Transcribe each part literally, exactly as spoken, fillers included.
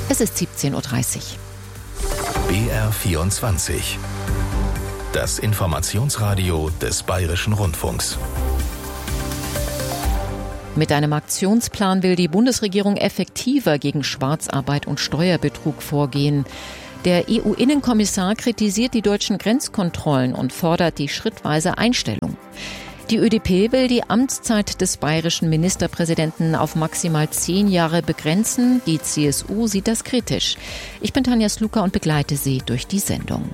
Es ist siebzehn Uhr dreißig. B R vierundzwanzig. Das Informationsradio des Bayerischen Rundfunks. Mit einem Aktionsplan will die Bundesregierung effektiver gegen Schwarzarbeit und Steuerbetrug vorgehen. Der E U-Innenkommissar kritisiert die deutschen Grenzkontrollen und fordert die schrittweise Einstellung. Die Ö D P will die Amtszeit des bayerischen Ministerpräsidenten auf maximal zehn Jahre begrenzen. Die C S U sieht das kritisch. Ich bin Tanja Sluka und begleite Sie durch die Sendung.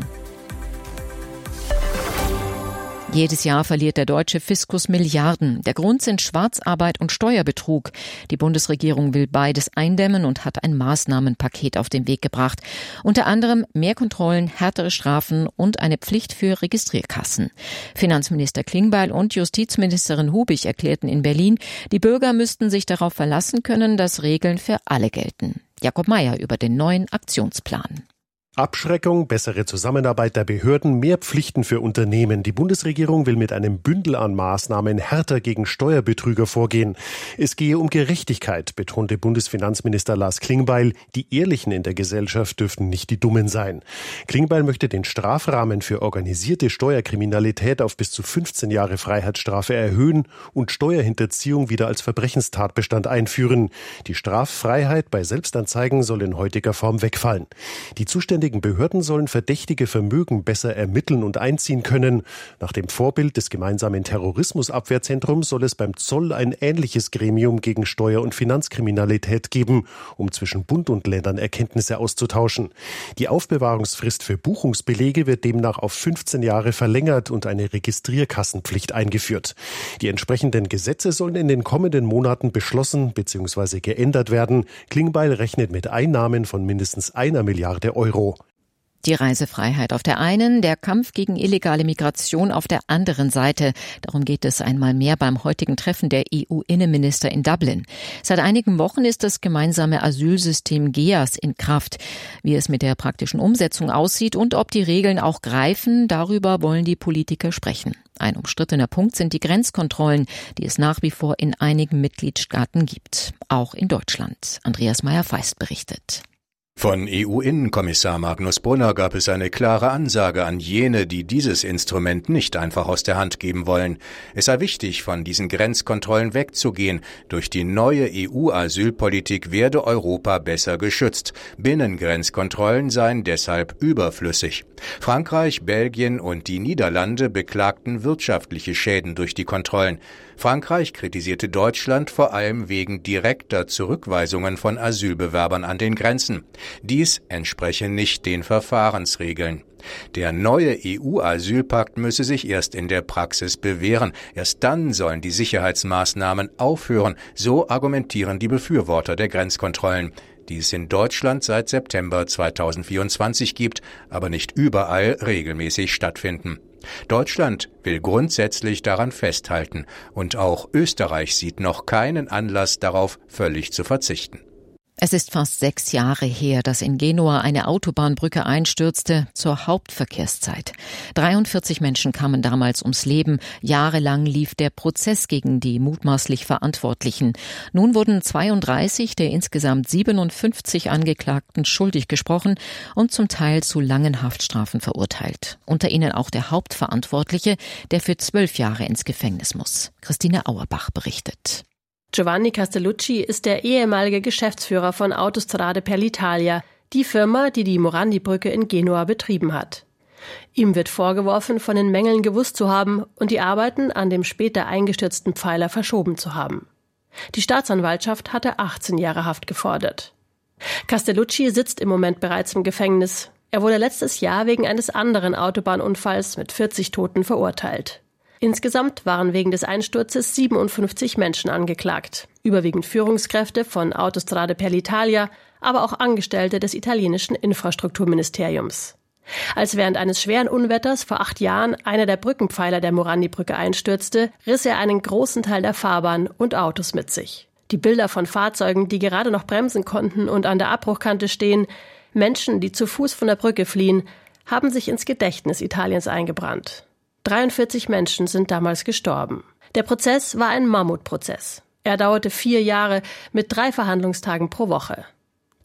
Jedes Jahr verliert der deutsche Fiskus Milliarden. Der Grund sind Schwarzarbeit und Steuerbetrug. Die Bundesregierung will beides eindämmen und hat ein Maßnahmenpaket auf den Weg gebracht. Unter anderem mehr Kontrollen, härtere Strafen und eine Pflicht für Registrierkassen. Finanzminister Klingbeil und Justizministerin Hubig erklärten in Berlin, die Bürger müssten sich darauf verlassen können, dass Regeln für alle gelten. Jakob Mayer über den neuen Aktionsplan. Abschreckung, bessere Zusammenarbeit der Behörden, mehr Pflichten für Unternehmen. Die Bundesregierung will mit einem Bündel an Maßnahmen härter gegen Steuerbetrüger vorgehen. Es gehe um Gerechtigkeit, betonte Bundesfinanzminister Lars Klingbeil. Die Ehrlichen in der Gesellschaft dürften nicht die Dummen sein. Klingbeil möchte den Strafrahmen für organisierte Steuerkriminalität auf bis zu fünfzehn Jahre Freiheitsstrafe erhöhen und Steuerhinterziehung wieder als Verbrechenstatbestand einführen. Die Straffreiheit bei Selbstanzeigen soll in heutiger Form wegfallen. Die zuständigen Behörden sollen verdächtige Vermögen besser ermitteln und einziehen können. Nach dem Vorbild des gemeinsamen Terrorismusabwehrzentrums soll es beim Zoll ein ähnliches Gremium gegen Steuer- und Finanzkriminalität geben, um zwischen Bund und Ländern Erkenntnisse auszutauschen. Die Aufbewahrungsfrist für Buchungsbelege wird demnach auf fünfzehn Jahre verlängert und eine Registrierkassenpflicht eingeführt. Die entsprechenden Gesetze sollen in den kommenden Monaten beschlossen bzw. geändert werden. Klingbeil rechnet mit Einnahmen von mindestens einer Milliarde Euro. Die Reisefreiheit auf der einen, der Kampf gegen illegale Migration auf der anderen Seite. Darum geht es einmal mehr beim heutigen Treffen der E U-Innenminister in Dublin. Seit einigen Wochen ist das gemeinsame Asylsystem G E A S in Kraft. Wie es mit der praktischen Umsetzung aussieht und ob die Regeln auch greifen, darüber wollen die Politiker sprechen. Ein umstrittener Punkt sind die Grenzkontrollen, die es nach wie vor in einigen Mitgliedstaaten gibt. Auch in Deutschland. Andreas Meyer-Feist berichtet. Von E U-Innenkommissar Magnus Brunner gab es eine klare Ansage an jene, die dieses Instrument nicht einfach aus der Hand geben wollen. Es sei wichtig, von diesen Grenzkontrollen wegzugehen. Durch die neue E U-Asylpolitik werde Europa besser geschützt. Binnengrenzkontrollen seien deshalb überflüssig. Frankreich, Belgien und die Niederlande beklagten wirtschaftliche Schäden durch die Kontrollen. Frankreich kritisierte Deutschland vor allem wegen direkter Zurückweisungen von Asylbewerbern an den Grenzen. Dies entspreche nicht den Verfahrensregeln. Der neue E U-Asylpakt müsse sich erst in der Praxis bewähren. Erst dann sollen die Sicherheitsmaßnahmen aufhören, so argumentieren die Befürworter der Grenzkontrollen, die es in Deutschland seit September zweitausendvierundzwanzig gibt, aber nicht überall regelmäßig stattfinden. Deutschland will grundsätzlich daran festhalten und auch Österreich sieht noch keinen Anlass darauf, völlig zu verzichten. Es ist fast sechs Jahre her, dass in Genua eine Autobahnbrücke einstürzte zur Hauptverkehrszeit. dreiundvierzig Menschen kamen damals ums Leben. Jahrelang lief der Prozess gegen die mutmaßlich Verantwortlichen. Nun wurden zweiunddreißig der insgesamt siebenundfünfzig Angeklagten schuldig gesprochen und zum Teil zu langen Haftstrafen verurteilt. Unter ihnen auch der Hauptverantwortliche, der für zwölf Jahre ins Gefängnis muss. Christine Auerbach berichtet. Giovanni Castellucci ist der ehemalige Geschäftsführer von Autostrade per l'Italia, die Firma, die die Morandi-Brücke in Genua betrieben hat. Ihm wird vorgeworfen, von den Mängeln gewusst zu haben und die Arbeiten an dem später eingestürzten Pfeiler verschoben zu haben. Die Staatsanwaltschaft hatte achtzehn Jahre Haft gefordert. Castellucci sitzt im Moment bereits im Gefängnis. Er wurde letztes Jahr wegen eines anderen Autobahnunfalls mit vierzig Toten verurteilt. Insgesamt waren wegen des Einsturzes siebenundfünfzig Menschen angeklagt, überwiegend Führungskräfte von Autostrade per l'Italia, aber auch Angestellte des italienischen Infrastrukturministeriums. Als während eines schweren Unwetters vor acht Jahren einer der Brückenpfeiler der Morandi-Brücke einstürzte, riss er einen großen Teil der Fahrbahn und Autos mit sich. Die Bilder von Fahrzeugen, die gerade noch bremsen konnten und an der Abbruchkante stehen, Menschen, die zu Fuß von der Brücke fliehen, haben sich ins Gedächtnis Italiens eingebrannt. dreiundvierzig Menschen sind damals gestorben. Der Prozess war ein Mammutprozess. Er dauerte vier Jahre mit drei Verhandlungstagen pro Woche.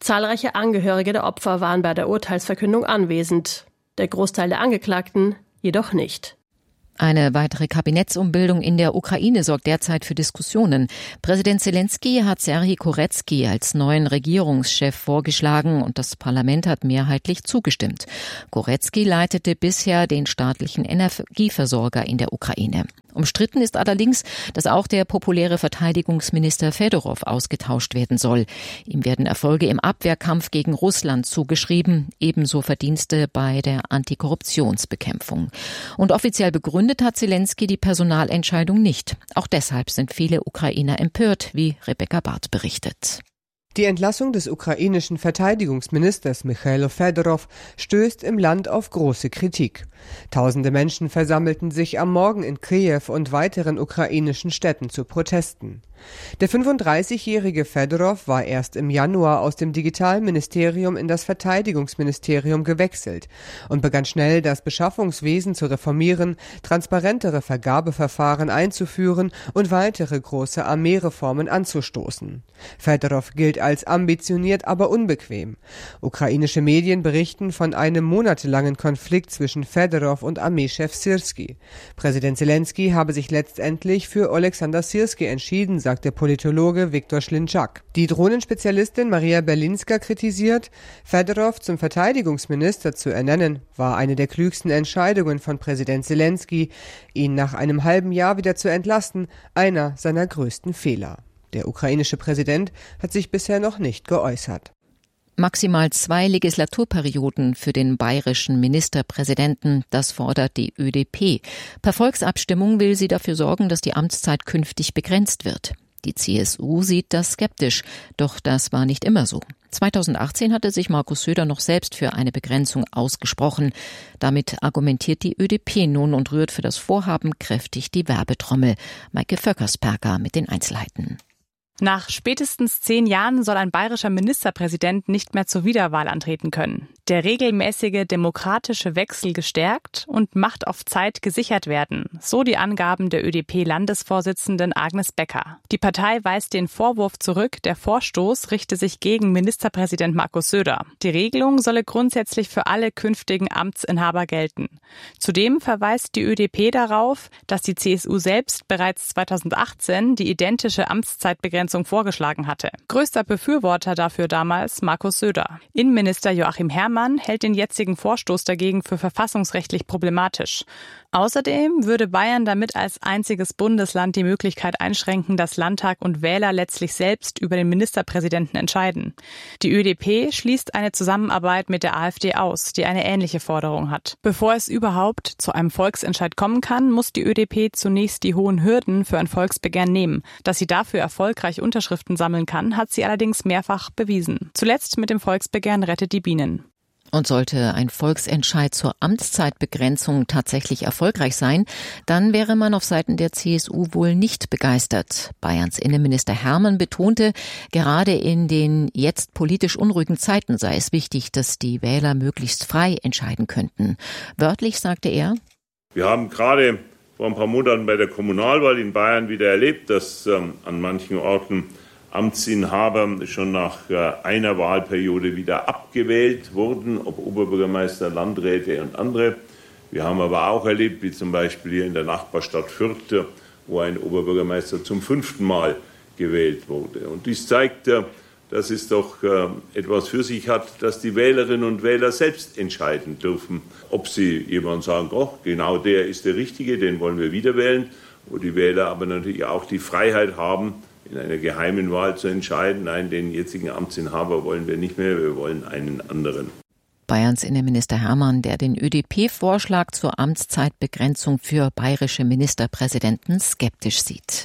Zahlreiche Angehörige der Opfer waren bei der Urteilsverkündung anwesend. Der Großteil der Angeklagten jedoch nicht. Eine weitere Kabinettsumbildung in der Ukraine sorgt derzeit für Diskussionen. Präsident Zelensky hat Serhij Koretskij als neuen Regierungschef vorgeschlagen und das Parlament hat mehrheitlich zugestimmt. Koretskij leitete bisher den staatlichen Energieversorger in der Ukraine. Umstritten ist allerdings, dass auch der populäre Verteidigungsminister Fedorow ausgetauscht werden soll. Ihm werden Erfolge im Abwehrkampf gegen Russland zugeschrieben, ebenso Verdienste bei der Antikorruptionsbekämpfung. Und offiziell begründet hat Zelensky die Personalentscheidung nicht. Auch deshalb sind viele Ukrainer empört, wie Rebecca Barth berichtet. Die Entlassung des ukrainischen Verteidigungsministers Michailo Fedorow stößt im Land auf große Kritik. Tausende Menschen versammelten sich am Morgen in Kiew und weiteren ukrainischen Städten zu Protesten. Der fünfunddreißigjährige Fedorow war erst im Januar aus dem Digitalministerium in das Verteidigungsministerium gewechselt und begann schnell, das Beschaffungswesen zu reformieren, transparentere Vergabeverfahren einzuführen und weitere große Armeereformen anzustoßen. Fedorow gilt als ambitioniert, aber unbequem. Ukrainische Medien berichten von einem monatelangen Konflikt zwischen Fedorow und Armeechef Syrski. Präsident Zelensky habe sich letztendlich für Oleksandr Syrski entschieden, sagt der Politologe Viktor Schlinczak. Die Drohnenspezialistin Maria Berlinska kritisiert, Fedorow zum Verteidigungsminister zu ernennen, war eine der klügsten Entscheidungen von Präsident Zelensky. Ihn nach einem halben Jahr wieder zu entlassen, einer seiner größten Fehler. Der ukrainische Präsident hat sich bisher noch nicht geäußert. Maximal zwei Legislaturperioden für den bayerischen Ministerpräsidenten, das fordert die Ö D P. Per Volksabstimmung will sie dafür sorgen, dass die Amtszeit künftig begrenzt wird. Die C S U sieht das skeptisch, doch das war nicht immer so. zweitausendachtzehn hatte sich Markus Söder noch selbst für eine Begrenzung ausgesprochen. Damit argumentiert die Ö D P nun und rührt für das Vorhaben kräftig die Werbetrommel. Maike Vöckersperger mit den Einzelheiten. Nach spätestens zehn Jahren soll ein bayerischer Ministerpräsident nicht mehr zur Wiederwahl antreten können. Der regelmäßige demokratische Wechsel gestärkt und Macht auf Zeit gesichert werden, so die Angaben der Ö D P-Landesvorsitzenden Agnes Becker. Die Partei weist den Vorwurf zurück, der Vorstoß richte sich gegen Ministerpräsident Markus Söder. Die Regelung solle grundsätzlich für alle künftigen Amtsinhaber gelten. Zudem verweist die Ö D P darauf, dass die C S U selbst bereits zweitausendachtzehn die identische Amtszeitbegrenzung vorgeschlagen hatte. Größter Befürworter dafür damals Markus Söder. Innenminister Joachim Herrmann hält den jetzigen Vorstoß dagegen für verfassungsrechtlich problematisch. Außerdem würde Bayern damit als einziges Bundesland die Möglichkeit einschränken, dass Landtag und Wähler letztlich selbst über den Ministerpräsidenten entscheiden. Die Ö D P schließt eine Zusammenarbeit mit der AfD aus, die eine ähnliche Forderung hat. Bevor es überhaupt zu einem Volksentscheid kommen kann, muss die Ö D P zunächst die hohen Hürden für ein Volksbegehren nehmen. Dass sie dafür erfolgreich Unterschriften sammeln kann, hat sie allerdings mehrfach bewiesen. Zuletzt mit dem Volksbegehren Rettet die Bienen. Und sollte ein Volksentscheid zur Amtszeitbegrenzung tatsächlich erfolgreich sein, dann wäre man auf Seiten der C S U wohl nicht begeistert. Bayerns Innenminister Herrmann betonte, gerade in den jetzt politisch unruhigen Zeiten sei es wichtig, dass die Wähler möglichst frei entscheiden könnten. Wörtlich sagte er: Wir haben gerade vor ein paar Monaten bei der Kommunalwahl in Bayern wieder erlebt, dass ähm, an manchen Orten Amtsinhaber schon nach äh, einer Wahlperiode wieder abgewählt wurden, ob Oberbürgermeister, Landräte und andere. Wir haben aber auch erlebt, wie zum Beispiel hier in der Nachbarstadt Fürth, wo ein Oberbürgermeister zum fünften Mal gewählt wurde. Und dies zeigt, äh, dass es doch äh, etwas für sich hat, dass die Wählerinnen und Wähler selbst entscheiden dürfen, ob sie jemand sagen, oh, genau der ist der Richtige, den wollen wir wieder wählen, wo die Wähler aber natürlich auch die Freiheit haben, in einer geheimen Wahl zu entscheiden, nein, den jetzigen Amtsinhaber wollen wir nicht mehr, wir wollen einen anderen. Bayerns Innenminister Herrmann, der den Ö D P-Vorschlag zur Amtszeitbegrenzung für bayerische Ministerpräsidenten skeptisch sieht.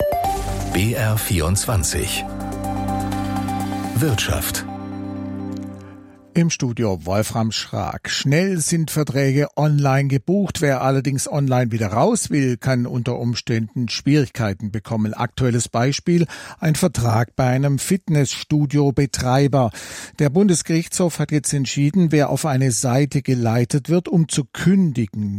B R vierundzwanzig Wirtschaft. Im Studio Wolfram Schrag. Schnell sind Verträge online gebucht. Wer allerdings online wieder raus will, kann unter Umständen Schwierigkeiten bekommen. Aktuelles Beispiel: ein Vertrag bei einem Fitnessstudio-Betreiber. Der Bundesgerichtshof hat jetzt entschieden, wer auf eine Seite geleitet wird, um zu kündigen,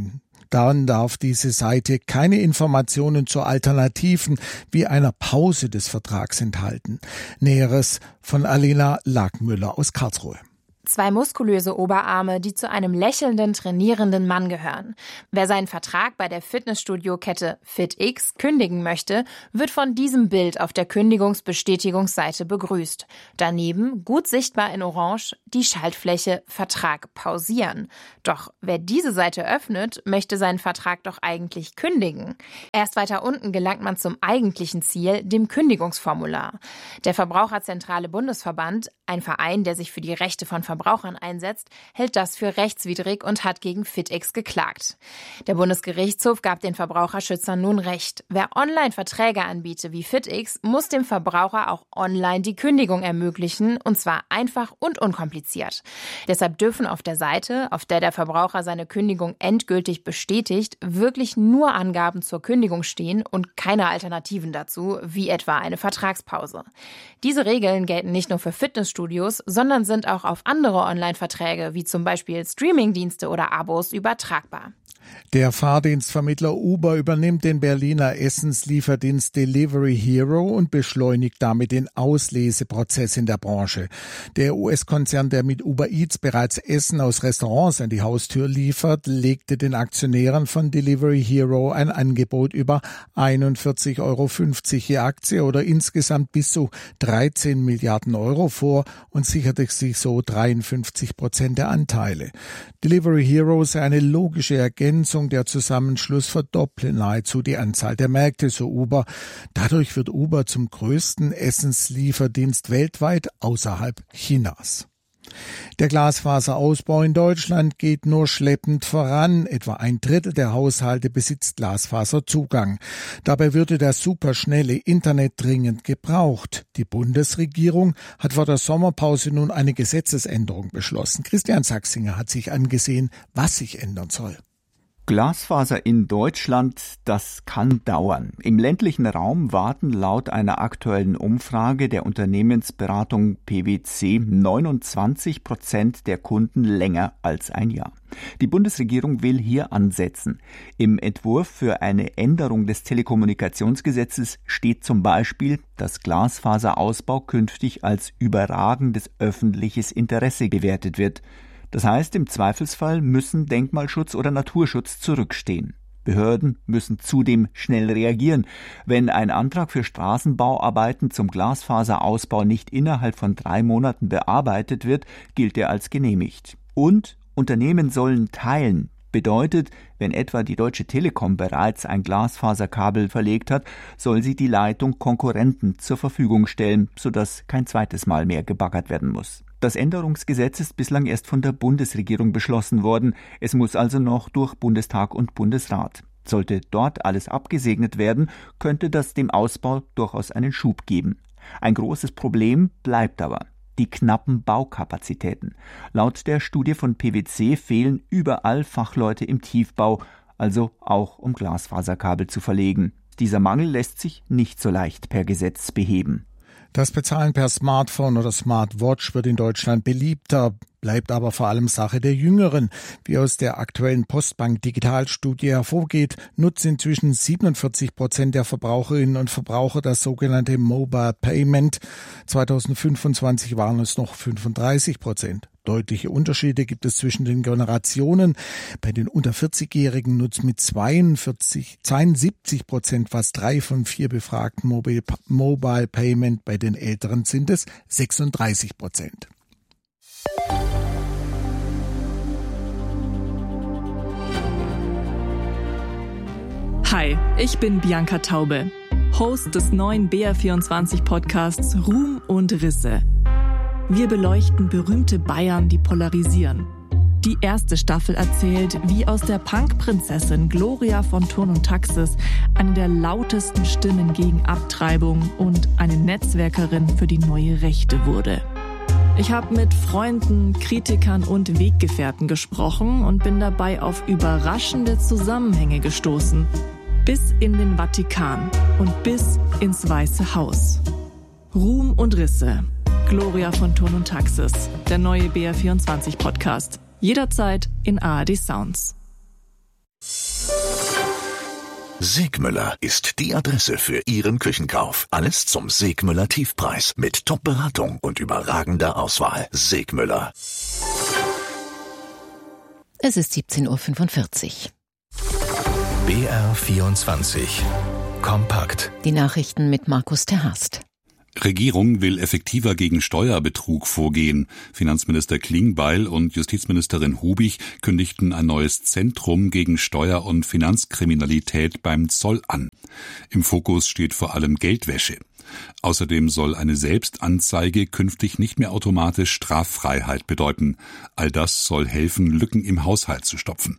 Dann darf diese Seite keine Informationen zu Alternativen wie einer Pause des Vertrags enthalten. Näheres von Alena Lagmüller aus Karlsruhe. Zwei muskulöse Oberarme, die zu einem lächelnden, trainierenden Mann gehören. Wer seinen Vertrag bei der Fitnessstudio-Kette FitX kündigen möchte, wird von diesem Bild auf der Kündigungsbestätigungsseite begrüßt. Daneben, gut sichtbar in Orange, die Schaltfläche Vertrag pausieren. Doch wer diese Seite öffnet, möchte seinen Vertrag doch eigentlich kündigen. Erst weiter unten gelangt man zum eigentlichen Ziel, dem Kündigungsformular. Der Verbraucherzentrale Bundesverband, ein Verein, der sich für die Rechte von Verbrauchern einsetzt, hält das für rechtswidrig und hat gegen FitX geklagt. Der Bundesgerichtshof gab den Verbraucherschützern nun Recht. Wer Online-Verträge anbietet wie FitX, muss dem Verbraucher auch online die Kündigung ermöglichen, und zwar einfach und unkompliziert. Deshalb dürfen auf der Seite, auf der der Verbraucher seine Kündigung endgültig bestätigt, wirklich nur Angaben zur Kündigung stehen und keine Alternativen dazu, wie etwa eine Vertragspause. Diese Regeln gelten nicht nur für Fitnessstudios, sondern sind auch auf andere Online-Verträge, wie zum Beispiel Streamingdienste oder Abos, übertragbar. Der Fahrdienstvermittler Uber übernimmt den Berliner Essenslieferdienst Delivery Hero und beschleunigt damit den Ausleseprozess in der Branche. Der U S-Konzern, der mit Uber Eats bereits Essen aus Restaurants an die Haustür liefert, legte den Aktionären von Delivery Hero ein Angebot über einundvierzig Euro fünfzig je Aktie oder insgesamt bis zu dreizehn Milliarden Euro vor und sicherte sich so dreiundfünfzig Prozent der Anteile. Delivery Hero sei eine logische Ergänzung. Der Zusammenschluss verdopple nahezu die Anzahl der Märkte, so Uber. Dadurch wird Uber zum größten Essenslieferdienst weltweit außerhalb Chinas. Der Glasfaserausbau in Deutschland geht nur schleppend voran. Etwa ein Drittel der Haushalte besitzt Glasfaserzugang. Dabei würde das superschnelle Internet dringend gebraucht. Die Bundesregierung hat vor der Sommerpause nun eine Gesetzesänderung beschlossen. Christian Sachsinger hat sich angesehen, was sich ändern soll. Glasfaser in Deutschland, das kann dauern. Im ländlichen Raum warten laut einer aktuellen Umfrage der Unternehmensberatung P wC neunundzwanzig Prozent der Kunden länger als ein Jahr. Die Bundesregierung will hier ansetzen. Im Entwurf für eine Änderung des Telekommunikationsgesetzes steht zum Beispiel, dass Glasfaserausbau künftig als überragendes öffentliches Interesse gewertet wird. Das heißt, im Zweifelsfall müssen Denkmalschutz oder Naturschutz zurückstehen. Behörden müssen zudem schnell reagieren. Wenn ein Antrag für Straßenbauarbeiten zum Glasfaserausbau nicht innerhalb von drei Monaten bearbeitet wird, gilt er als genehmigt. Und Unternehmen sollen teilen. Bedeutet, wenn etwa die Deutsche Telekom bereits ein Glasfaserkabel verlegt hat, soll sie die Leitung Konkurrenten zur Verfügung stellen, sodass kein zweites Mal mehr gebaggert werden muss. Das Änderungsgesetz ist bislang erst von der Bundesregierung beschlossen worden. Es muss also noch durch Bundestag und Bundesrat. Sollte dort alles abgesegnet werden, könnte das dem Ausbau durchaus einen Schub geben. Ein großes Problem bleibt aber: die knappen Baukapazitäten. Laut der Studie von P wC fehlen überall Fachleute im Tiefbau, also auch um Glasfaserkabel zu verlegen. Dieser Mangel lässt sich nicht so leicht per Gesetz beheben. Das Bezahlen per Smartphone oder Smartwatch wird in Deutschland beliebter, bleibt aber vor allem Sache der Jüngeren. Wie aus der aktuellen Postbank-Digitalstudie hervorgeht, nutzen inzwischen siebenundvierzig Prozent der Verbraucherinnen und Verbraucher das sogenannte Mobile Payment. zweitausendfünfundzwanzig waren es noch fünfunddreißig Prozent. Deutliche Unterschiede gibt es zwischen den Generationen. Bei den unter vierzig-Jährigen nutzt mit zweiundvierzig, zweiundsiebzig Prozent fast drei von vier Befragten Mobile, Mobile Payment. Bei den Älteren sind es sechsunddreißig Prozent. Hi, ich bin Bianca Taube, Host des neuen B R vierundzwanzig Podcasts Ruhm und Risse. Wir beleuchten berühmte Bayern, die polarisieren. Die erste Staffel erzählt, wie aus der Punk-Prinzessin Gloria von Thurn und Taxis eine der lautesten Stimmen gegen Abtreibung und eine Netzwerkerin für die neue Rechte wurde. Ich habe mit Freunden, Kritikern und Weggefährten gesprochen und bin dabei auf überraschende Zusammenhänge gestoßen. Bis in den Vatikan und bis ins Weiße Haus. Ruhm und Risse. Gloria von Thurn und Taxis. Der neue B R vierundzwanzig Podcast. Jederzeit in A R D Sounds. Segmüller ist die Adresse für Ihren Küchenkauf. Alles zum Segmüller Tiefpreis mit Top-Beratung und überragender Auswahl. Segmüller. Es ist siebzehn Uhr fünfundvierzig. B R vierundzwanzig. Kompakt. Die Nachrichten mit Markus Terhast. Regierung will effektiver gegen Steuerbetrug vorgehen. Finanzminister Klingbeil und Justizministerin Hubig kündigten ein neues Zentrum gegen Steuer- und Finanzkriminalität beim Zoll an. Im Fokus steht vor allem Geldwäsche. Außerdem soll eine Selbstanzeige künftig nicht mehr automatisch Straffreiheit bedeuten. All das soll helfen, Lücken im Haushalt zu stopfen.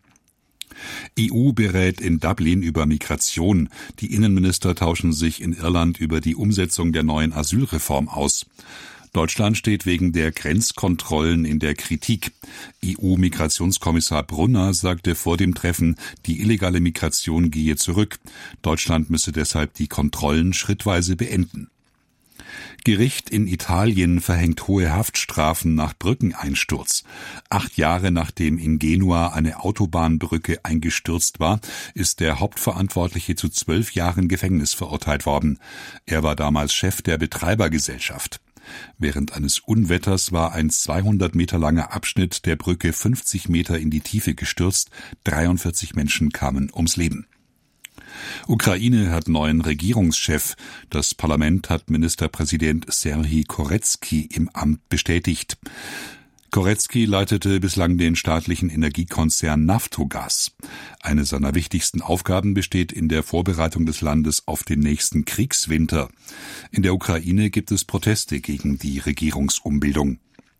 E U berät in Dublin über Migration. Die Innenminister tauschen sich in Irland über die Umsetzung der neuen Asylreform aus. Deutschland steht wegen der Grenzkontrollen in der Kritik. E U-Migrationskommissar Brunner sagte vor dem Treffen, die illegale Migration gehe zurück. Deutschland müsse deshalb die Kontrollen schrittweise beenden. Gericht in Italien verhängt hohe Haftstrafen nach Brückeneinsturz. Acht Jahre nachdem in Genua eine Autobahnbrücke eingestürzt war, ist der Hauptverantwortliche zu zwölf Jahren Gefängnis verurteilt worden. Er war damals Chef der Betreibergesellschaft. Während eines Unwetters war ein zweihundert Meter langer Abschnitt der Brücke fünfzig Meter in die Tiefe gestürzt. dreiundvierzig Menschen kamen ums Leben. Ukraine hat neuen Regierungschef. Das Parlament hat Ministerpräsident Serhij Koretskij im Amt bestätigt. Koretskij leitete bislang den staatlichen Energiekonzern Naftogaz. Eine seiner wichtigsten Aufgaben besteht in der Vorbereitung des Landes auf den nächsten Kriegswinter. In der Ukraine gibt es Proteste gegen die Regierungsumbildung.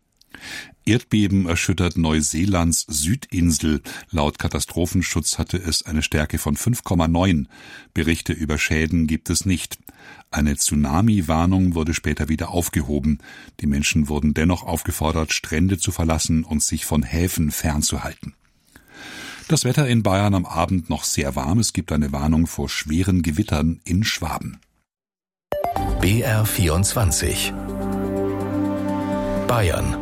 Erdbeben erschüttert Neuseelands Südinsel. Laut Katastrophenschutz hatte es eine Stärke von fünf Komma neun. Berichte über Schäden gibt es nicht. Eine Tsunami-Warnung wurde später wieder aufgehoben. Die Menschen wurden dennoch aufgefordert, Strände zu verlassen und sich von Häfen fernzuhalten. Das Wetter in Bayern am Abend noch sehr warm. Es gibt eine Warnung vor schweren Gewittern in Schwaben. B R vierundzwanzig. Bayern.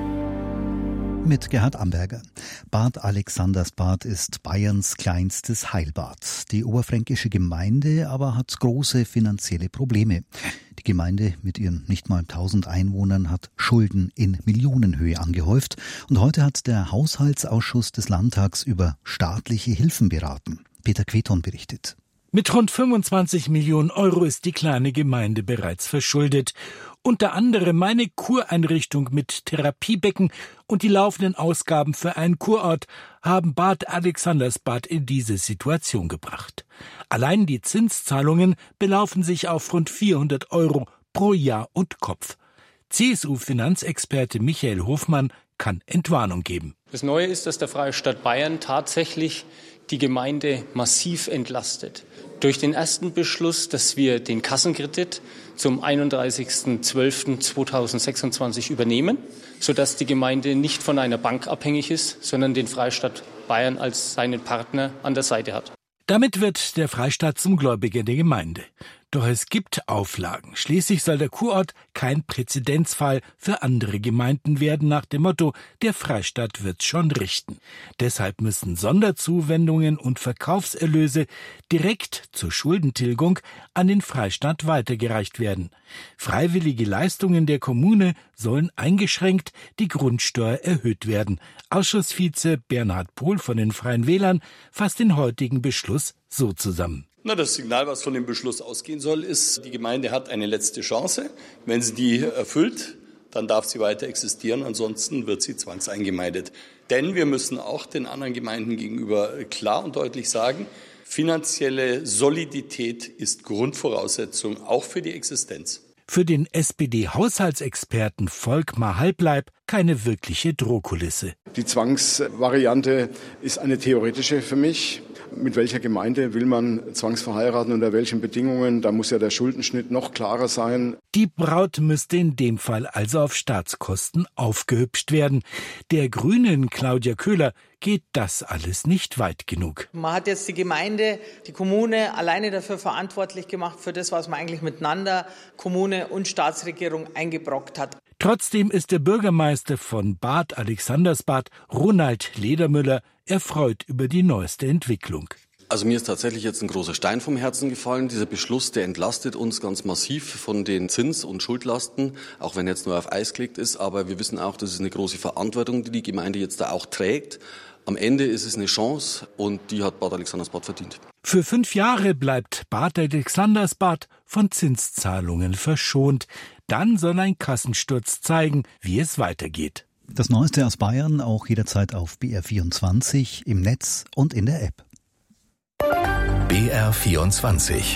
Mit Gerhard Amberger. Bad Alexandersbad ist Bayerns kleinstes Heilbad. Die oberfränkische Gemeinde aber hat große finanzielle Probleme. Die Gemeinde mit ihren nicht mal tausend Einwohnern hat Schulden in Millionenhöhe angehäuft. Und heute hat der Haushaltsausschuss des Landtags über staatliche Hilfen beraten. Peter Queton berichtet. Mit rund fünfundzwanzig Millionen Euro ist die kleine Gemeinde bereits verschuldet. Unter anderem eine Kureinrichtung mit Therapiebecken und die laufenden Ausgaben für einen Kurort haben Bad Alexandersbad in diese Situation gebracht. Allein die Zinszahlungen belaufen sich auf rund vierhundert Euro pro Jahr und Kopf. C S U-Finanzexperte Michael Hofmann kann Entwarnung geben. Das Neue ist, dass der Freistaat Bayern tatsächlich die Gemeinde massiv entlastet. Durch den ersten Beschluss, dass wir den Kassenkredit zum einunddreißigsten zwölften zweitausendsechsundzwanzig übernehmen, sodass die Gemeinde nicht von einer Bank abhängig ist, sondern den Freistaat Bayern als seinen Partner an der Seite hat. Damit wird der Freistaat zum Gläubiger der Gemeinde. Doch es gibt Auflagen. Schließlich soll der Kurort kein Präzedenzfall für andere Gemeinden werden nach dem Motto, der Freistaat wird schon richten. Deshalb müssen Sonderzuwendungen und Verkaufserlöse direkt zur Schuldentilgung an den Freistaat weitergereicht werden. Freiwillige Leistungen der Kommune sollen eingeschränkt, die Grundsteuer erhöht werden. Ausschussvize Bernhard Pohl von den Freien Wählern fasst den heutigen Beschluss so zusammen. Na, das Signal, was von dem Beschluss ausgehen soll, ist, die Gemeinde hat eine letzte Chance. Wenn sie die erfüllt, dann darf sie weiter existieren, ansonsten wird sie zwangseingemeindet. Denn wir müssen auch den anderen Gemeinden gegenüber klar und deutlich sagen, finanzielle Solidität ist Grundvoraussetzung auch für die Existenz. Für den S P D-Haushaltsexperten Volkmar Halbleib keine wirkliche Drohkulisse. Die Zwangsvariante ist eine theoretische für mich. Mit welcher Gemeinde will man zwangsverheiraten, unter welchen Bedingungen? Da muss ja der Schuldenschnitt noch klarer sein. Die Braut müsste in dem Fall also auf Staatskosten aufgehübscht werden. Der Grünen Claudia Köhler geht das alles nicht weit genug. Man hat jetzt die Gemeinde, die Kommune alleine dafür verantwortlich gemacht, für das, was man eigentlich miteinander Kommune und Staatsregierung eingebrockt hat. Trotzdem ist der Bürgermeister von Bad Alexandersbad, Ronald Ledermüller, erfreut über die neueste Entwicklung. Also mir ist tatsächlich jetzt ein großer Stein vom Herzen gefallen. Dieser Beschluss, der entlastet uns ganz massiv von den Zins- und Schuldlasten, auch wenn jetzt nur auf Eis gelegt ist. Aber wir wissen auch, das ist eine große Verantwortung, die die Gemeinde jetzt da auch trägt. Am Ende ist es eine Chance und die hat Bad Alexandersbad verdient. Für fünf Jahre bleibt Bad Alexandersbad von Zinszahlungen verschont. Dann soll ein Kassensturz zeigen, wie es weitergeht. Das Neueste aus Bayern auch jederzeit auf B R vierundzwanzig, im Netz und in der App. B R vierundzwanzig.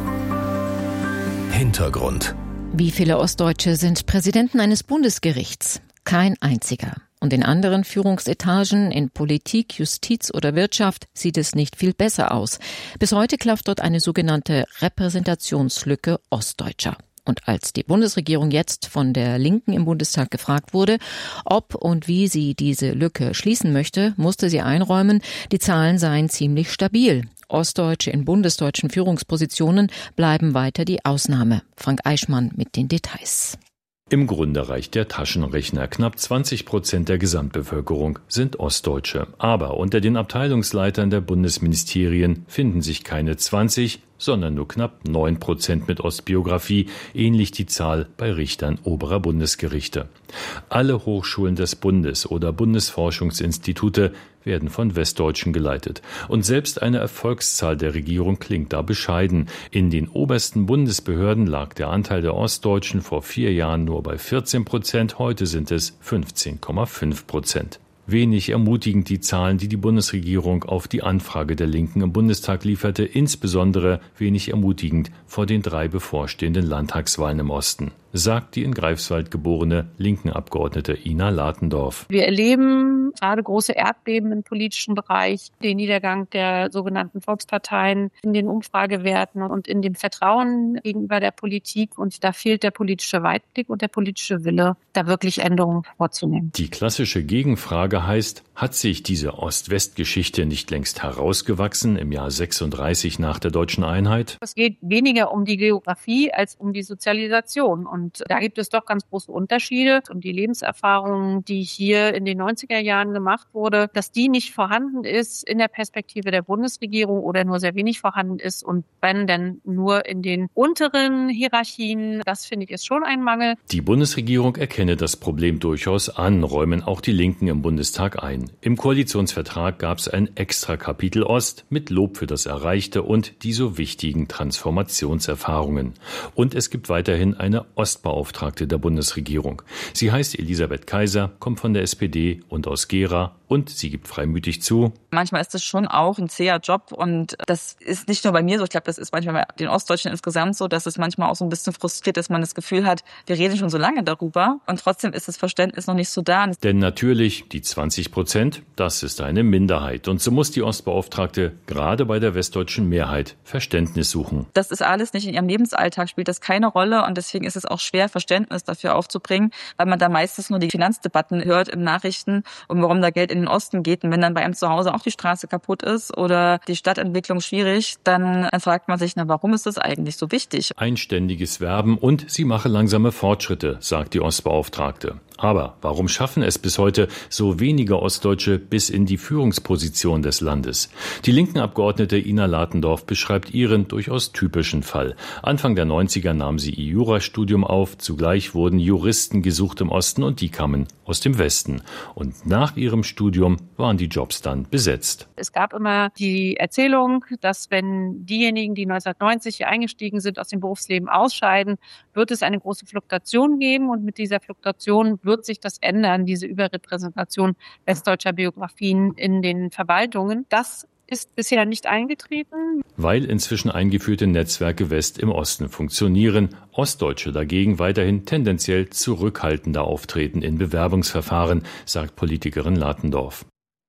Hintergrund. Wie viele Ostdeutsche sind Präsidenten eines Bundesgerichts? Kein einziger. Und in anderen Führungsetagen, in Politik, Justiz oder Wirtschaft, sieht es nicht viel besser aus. Bis heute klafft dort eine sogenannte Repräsentationslücke Ostdeutscher. Und als die Bundesregierung jetzt von der Linken im Bundestag gefragt wurde, ob und wie sie diese Lücke schließen möchte, musste sie einräumen, die Zahlen seien ziemlich stabil. Ostdeutsche in bundesdeutschen Führungspositionen bleiben weiter die Ausnahme. Frank Eichmann mit den Details. Im Grunde reicht der Taschenrechner. Knapp zwanzig Prozent der Gesamtbevölkerung sind Ostdeutsche. Aber unter den Abteilungsleitern der Bundesministerien finden sich keine zwanzig, sondern nur knapp neun Prozent mit Ostbiografie, ähnlich die Zahl bei Richtern oberer Bundesgerichte. Alle Hochschulen des Bundes oder Bundesforschungsinstitute werden von Westdeutschen geleitet. Und selbst eine Erfolgszahl der Regierung klingt da bescheiden. In den obersten Bundesbehörden lag der Anteil der Ostdeutschen vor vier Jahren nur bei vierzehn Prozent, heute sind es fünfzehn Komma fünf Prozent. Wenig ermutigend die Zahlen, die die Bundesregierung auf die Anfrage der Linken im Bundestag lieferte, insbesondere wenig ermutigend vor den drei bevorstehenden Landtagswahlen im Osten, sagt die in Greifswald geborene Linken-Abgeordnete Ina Latendorf. Wir erleben gerade große Erdbeben im politischen Bereich, den Niedergang der sogenannten Volksparteien in den Umfragewerten und in dem Vertrauen gegenüber der Politik. Und da fehlt der politische Weitblick und der politische Wille, da wirklich Änderungen vorzunehmen. Die klassische Gegenfrage heißt, hat sich diese Ost-West-Geschichte nicht längst herausgewachsen im Jahr sechsunddreißig nach der deutschen Einheit? Es geht weniger um die Geografie als um die Sozialisation. Und da gibt es doch ganz große Unterschiede. Und die Lebenserfahrung, die hier in den neunziger Jahren gemacht wurde, dass die nicht vorhanden ist in der Perspektive der Bundesregierung oder nur sehr wenig vorhanden ist und wenn denn nur in den unteren Hierarchien, das finde ich ist schon ein Mangel. Die Bundesregierung erkenne das Problem durchaus an, räumen auch die Linken im Bundestag ein. Im Koalitionsvertrag gab es ein extra Kapitel Ost mit Lob für das Erreichte und die so wichtigen Transformationserfahrungen. Und es gibt weiterhin eine Ostbeauftragte der Bundesregierung. Sie heißt Elisabeth Kaiser, kommt von der S P D und aus Gera und sie gibt freimütig zu. Manchmal ist das schon auch ein zäher Job und das ist nicht nur bei mir so, ich glaube, das ist manchmal bei den Ostdeutschen insgesamt so, dass es manchmal auch so ein bisschen frustriert ist, man das Gefühl hat, wir reden schon so lange darüber und trotzdem ist das Verständnis noch nicht so da. Denn natürlich, die zwanzig Prozent, das ist eine Minderheit und so muss die Ostbeauftragte gerade bei der westdeutschen Mehrheit Verständnis suchen. Das ist alles nicht in ihrem Lebensalltag, spielt das keine Rolle und deswegen ist es auch schwer, Verständnis dafür aufzubringen, weil man da meistens nur die Finanzdebatten hört im Nachrichten und warum da Geld in den Osten geht. Und wenn dann bei einem zu Hause auch die Straße kaputt ist oder die Stadtentwicklung schwierig, dann fragt man sich, na, warum ist das eigentlich so wichtig? Einständiges Werben und sie mache langsame Fortschritte, sagt die Ostbeauftragte. Aber warum schaffen es bis heute so wenige Ostdeutsche bis in die Führungsposition des Landes? Die Linken-Abgeordnete Ina Latendorf beschreibt ihren durchaus typischen Fall. Anfang der neunziger nahm sie ihr Jurastudium auf, zugleich wurden Juristen gesucht im Osten und die kamen aus dem Westen. Und nach ihrem Studium waren die Jobs dann besetzt. Es gab immer die Erzählung, dass wenn diejenigen, die neunzehnhundertneunzig hier eingestiegen sind, aus dem Berufsleben ausscheiden, wird es eine große Fluktuation geben und mit dieser Fluktuation wird sich das ändern, diese Überrepräsentation westdeutscher Biografien in den Verwaltungen. Das ist bisher nicht eingetreten. Weil inzwischen eingeführte Netzwerke West im Osten funktionieren, Ostdeutsche dagegen weiterhin tendenziell zurückhaltender auftreten in Bewerbungsverfahren, sagt Politikerin Latendorf.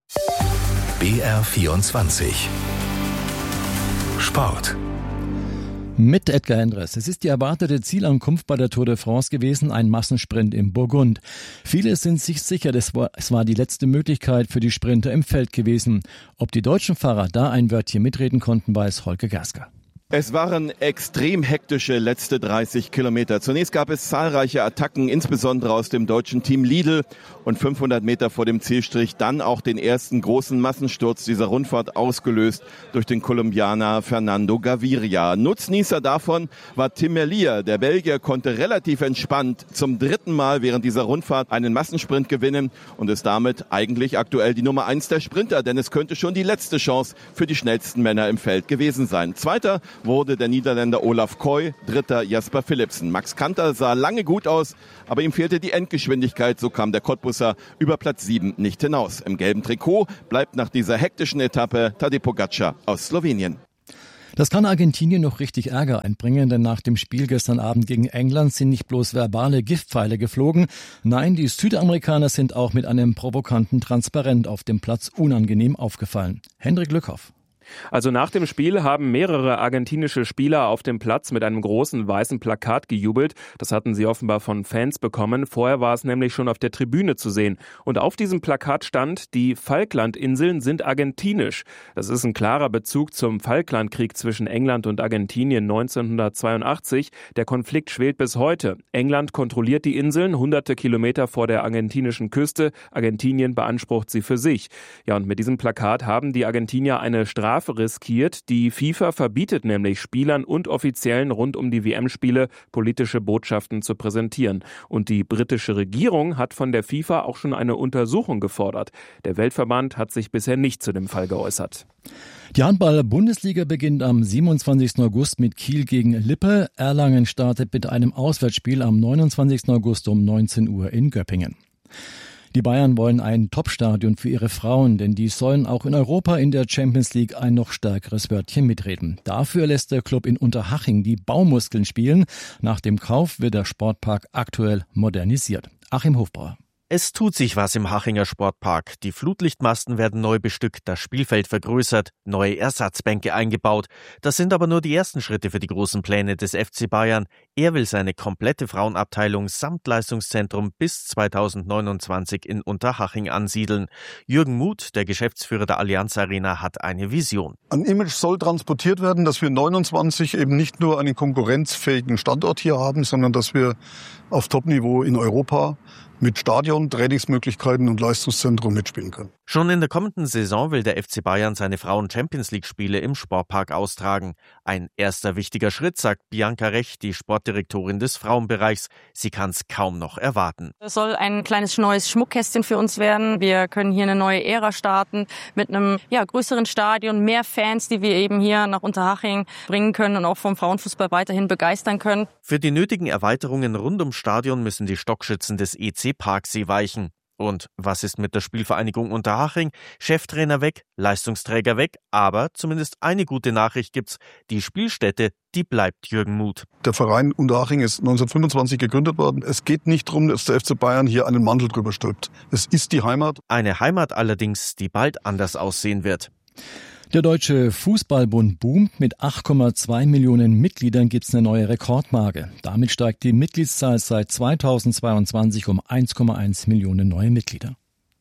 B R vierundzwanzig Sport. Mit Edgar Endres. Es ist die erwartete Zielankunft bei der Tour de France gewesen, ein Massensprint im Burgund. Viele sind sich sicher, das war, es war die letzte Möglichkeit für die Sprinter im Feld gewesen. Ob die deutschen Fahrer da ein Wörtchen mitreden konnten, weiß Holger Gersker. Es waren extrem hektische letzte dreißig Kilometer. Zunächst gab es zahlreiche Attacken, insbesondere aus dem deutschen Team Lidl. Und fünfhundert Meter vor dem Zielstrich dann auch den ersten großen Massensturz dieser Rundfahrt, ausgelöst durch den Kolumbianer Fernando Gaviria. Nutznießer davon war Tim Merlier. Der Belgier konnte relativ entspannt zum dritten Mal während dieser Rundfahrt einen Massensprint gewinnen und ist damit eigentlich aktuell die Nummer eins der Sprinter, denn es könnte schon die letzte Chance für die schnellsten Männer im Feld gewesen sein. Zweiter wurde der Niederländer Olaf Koy, dritter Jasper Philipsen. Max Kanter sah lange gut aus, aber ihm fehlte die Endgeschwindigkeit, so kam der Cottbusser über Platz sieben nicht hinaus. Im gelben Trikot bleibt nach dieser hektischen Etappe Tadej Pogačar aus Slowenien. Das kann Argentinien noch richtig Ärger einbringen, denn nach dem Spiel gestern Abend gegen England sind nicht bloß verbale Giftpfeile geflogen. Nein, die Südamerikaner sind auch mit einem provokanten Transparent auf dem Platz unangenehm aufgefallen. Hendrik Lückhoff. Also nach dem Spiel haben mehrere argentinische Spieler auf dem Platz mit einem großen weißen Plakat gejubelt. Das hatten sie offenbar von Fans bekommen. Vorher war es nämlich schon auf der Tribüne zu sehen. Und auf diesem Plakat stand, die Falklandinseln sind argentinisch. Das ist ein klarer Bezug zum Falklandkrieg zwischen England und Argentinien neunzehnhundertzweiundachtzig. Der Konflikt schwelt bis heute. England kontrolliert die Inseln, hunderte Kilometer vor der argentinischen Küste. Argentinien beansprucht sie für sich. Ja, und mit diesem Plakat haben die Argentinier eine Strafe riskiert. Die FIFA verbietet nämlich Spielern und Offiziellen rund um die W M-Spiele politische Botschaften zu präsentieren. Und die britische Regierung hat von der FIFA auch schon eine Untersuchung gefordert. Der Weltverband hat sich bisher nicht zu dem Fall geäußert. Die Handball-Bundesliga beginnt am siebenundzwanzigsten August mit Kiel gegen Lippe. Erlangen startet mit einem Auswärtsspiel am neunundzwanzigsten August um neunzehn Uhr in Göppingen. Die Bayern wollen ein Top-Stadion für ihre Frauen, denn die sollen auch in Europa in der Champions League ein noch stärkeres Wörtchen mitreden. Dafür lässt der Club in Unterhaching die Baumuskeln spielen. Nach dem Kauf wird der Sportpark aktuell modernisiert. Achim Hofbauer. Es tut sich was im Hachinger Sportpark. Die Flutlichtmasten werden neu bestückt, das Spielfeld vergrößert, neue Ersatzbänke eingebaut. Das sind aber nur die ersten Schritte für die großen Pläne des F C Bayern. Er will seine komplette Frauenabteilung samt Leistungszentrum bis zweitausendneunundzwanzig in Unterhaching ansiedeln. Jürgen Muth, der Geschäftsführer der Allianz Arena, hat eine Vision. Ein Image soll transportiert werden, dass wir neunundzwanzig eben nicht nur einen konkurrenzfähigen Standort hier haben, sondern dass wir auf Top-Niveau in Europa mit Stadion, Trainingsmöglichkeiten und Leistungszentrum mitspielen können. Schon in der kommenden Saison will der F C Bayern seine Frauen-Champions-League-Spiele im Sportpark austragen. Ein erster wichtiger Schritt, sagt Bianca Rech, die Sportdirektorin des Frauenbereichs. Sie kann es kaum noch erwarten. Es soll ein kleines neues Schmuckkästchen für uns werden. Wir können hier eine neue Ära starten mit einem ja, größeren Stadion, mehr Fans, die wir eben hier nach Unterhaching bringen können und auch vom Frauenfußball weiterhin begeistern können. Für die nötigen Erweiterungen rund ums Stadion müssen die Stockschützen des E C Parksee weichen. Und was ist mit der Spielvereinigung Unterhaching? Cheftrainer weg, Leistungsträger weg, aber zumindest eine gute Nachricht gibt's. Die Spielstätte, die bleibt Jürgen Muth. Der Verein Unterhaching ist neunzehnhundertfünfundzwanzig gegründet worden. Es geht nicht darum, dass der F C Bayern hier einen Mantel drüber stülpt. Es ist die Heimat. Eine Heimat allerdings, die bald anders aussehen wird. Der Deutsche Fußballbund boomt. Mit acht Komma zwei Millionen Mitgliedern gibt's eine neue Rekordmarke. Damit steigt die Mitgliedszahl seit zweitausendzweiundzwanzig um eins Komma eins Millionen neue Mitglieder.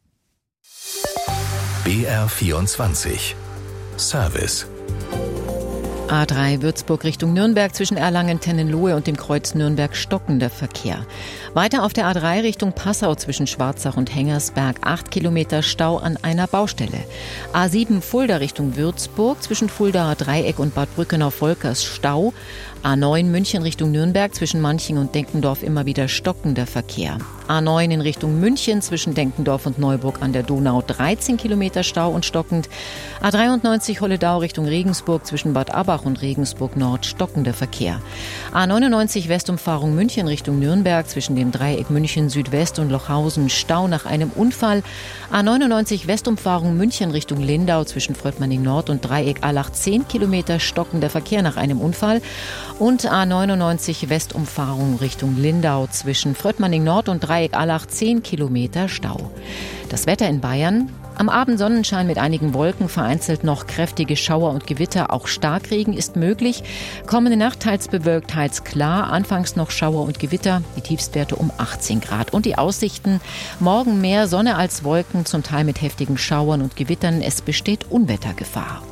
B R vierundzwanzig Service. A drei Würzburg Richtung Nürnberg zwischen Erlangen-Tennenlohe und dem Kreuz Nürnberg stockender Verkehr. Weiter auf der A drei Richtung Passau zwischen Schwarzach und Hengersberg acht Kilometer Stau an einer Baustelle. A sieben Fulda Richtung Würzburg zwischen Fuldaer Dreieck und Bad Brückenau-Volkers Stau. A neun München Richtung Nürnberg zwischen Manching und Denkendorf immer wieder stockender Verkehr. A neun in Richtung München zwischen Denkendorf und Neuburg an der Donau dreizehn Kilometer Stau und stockend. A dreiundneunzig Holledau Richtung Regensburg zwischen Bad Abbach und Regensburg Nord stockender Verkehr. A neunundneunzig Westumfahrung München Richtung Nürnberg zwischen dem Dreieck München Südwest und Lochhausen Stau nach einem Unfall. A neunundneunzig Westumfahrung München Richtung Lindau zwischen Fröttmanning Nord und Dreieck Allach zehn Kilometer stockender Verkehr nach einem Unfall. Und A neunundneunzig Westumfahrung Richtung Lindau zwischen Fröttmanning Nord und Dreieck Allach zehn Kilometer Stau. Das Wetter in Bayern. Am Abend Sonnenschein mit einigen Wolken, vereinzelt noch kräftige Schauer und Gewitter. Auch Starkregen ist möglich. Kommende Nacht teils bewölkt, teils klar. Anfangs noch Schauer und Gewitter. Die Tiefstwerte um achtzehn Grad. Und die Aussichten. Morgen mehr Sonne als Wolken, zum Teil mit heftigen Schauern und Gewittern. Es besteht Unwettergefahr.